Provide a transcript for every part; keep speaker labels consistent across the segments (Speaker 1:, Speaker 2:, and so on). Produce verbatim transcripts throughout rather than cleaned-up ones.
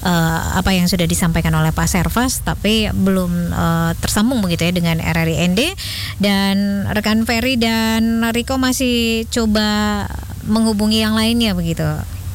Speaker 1: uh, apa yang sudah disampaikan oleh Pak Servas, tapi belum uh, tersambung begitu ya dengan R R I N D, dan rekan Ferry dan Riko masih coba menghubungi yang lainnya begitu.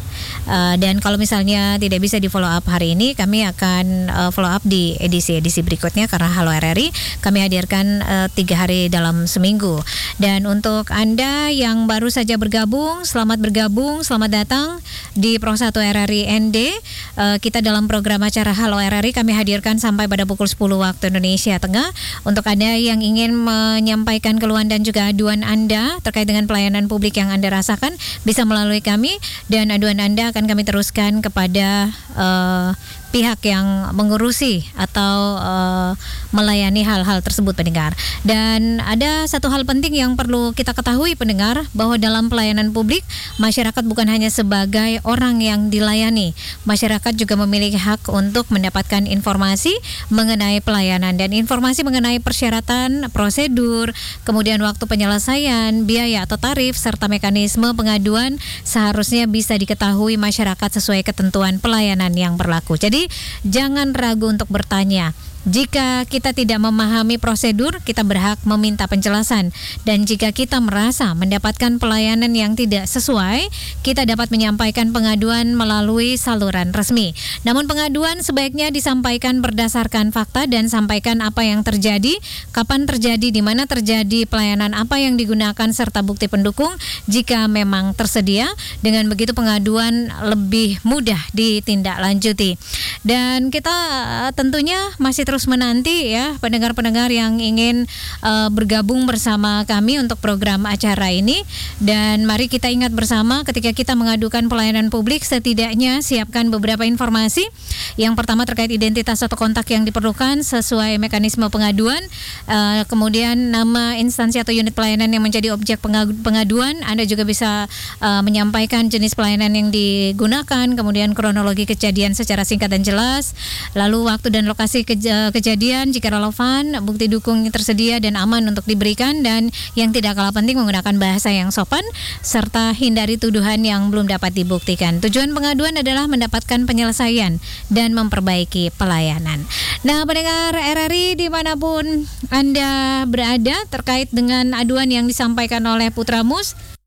Speaker 1: Uh, dan kalau misalnya tidak bisa di follow up hari ini, kami akan uh, follow up di edisi-edisi berikutnya, karena Halo R R I kami hadirkan uh, tiga hari dalam seminggu. Dan untuk Anda yang baru saja bergabung, selamat bergabung, selamat datang di Pro satu R R I N D. Uh, kita dalam program acara Halo R R I kami hadirkan sampai pada pukul sepuluh waktu Indonesia Tengah. Untuk Anda yang ingin menyampaikan keluhan dan juga aduan Anda terkait dengan pelayanan publik yang Anda rasakan, bisa melalui kami, dan aduan Anda akan kami teruskan kepada uh, pihak yang mengurusi atau uh, melayani hal-hal tersebut, pendengar. Dan ada satu hal penting yang perlu kita ketahui, pendengar, bahwa dalam pelayanan publik, masyarakat bukan hanya sebagai orang yang dilayani. Masyarakat juga memiliki hak untuk mendapatkan informasi mengenai pelayanan, dan informasi mengenai persyaratan, prosedur, kemudian waktu penyelesaian, biaya atau tarif, serta mekanisme pengaduan seharusnya bisa diketahui masyarakat sesuai ketentuan pelayanan yang berlaku. Jadi jangan ragu untuk bertanya. Jika kita tidak memahami prosedur, kita berhak meminta penjelasan. Dan jika kita merasa mendapatkan pelayanan yang tidak sesuai, kita dapat menyampaikan pengaduan melalui saluran resmi. Namun pengaduan sebaiknya disampaikan berdasarkan fakta dan sampaikan apa yang terjadi, kapan terjadi, di mana terjadi, pelayanan apa yang digunakan, serta bukti pendukung jika memang tersedia. Dengan begitu pengaduan lebih mudah ditindaklanjuti. Dan kita tentunya masih terus menanti ya pendengar-pendengar yang ingin uh, bergabung bersama kami untuk program acara ini. Dan mari kita ingat bersama, ketika kita mengadukan pelayanan publik, setidaknya siapkan beberapa informasi. Yang pertama terkait identitas atau kontak yang diperlukan sesuai mekanisme pengaduan, uh, kemudian nama instansi atau unit pelayanan yang menjadi objek pengaduan. Anda juga bisa uh, menyampaikan jenis pelayanan yang digunakan, kemudian kronologi kejadian secara singkat dan jelas, lalu waktu dan lokasi kej- kejadian jika relevan, bukti dukung yang tersedia dan aman untuk diberikan, dan yang tidak kalah penting menggunakan bahasa yang sopan, serta hindari tuduhan yang belum dapat dibuktikan. Tujuan pengaduan adalah mendapatkan penyelesaian dan memperbaiki pelayanan. Nah, pendengar R R I dimanapun Anda berada terkait dengan aduan yang disampaikan oleh Putra Mus,